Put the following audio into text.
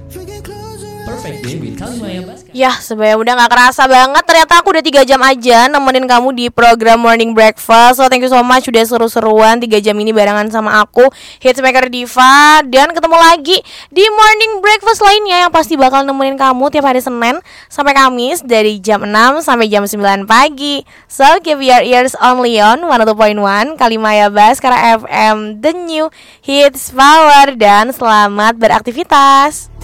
Perfect Day with Kalimaya Baskara. Ya, sebenarnya udah gak kerasa banget. Ternyata aku udah 3 jam aja nemenin kamu di program Morning Breakfast. So thank you so much udah seru-seruan 3 jam ini barengan sama aku, Hitsmaker Diva. Dan ketemu lagi di Morning Breakfast lainnya yang pasti bakal nemenin kamu tiap hari Senin sampai Kamis dari jam 6 sampai jam 9 pagi. So keep your ears only on 102.1 Kalimaya Baskara FM, The New Hits Power. Dan selamat beraktivitas.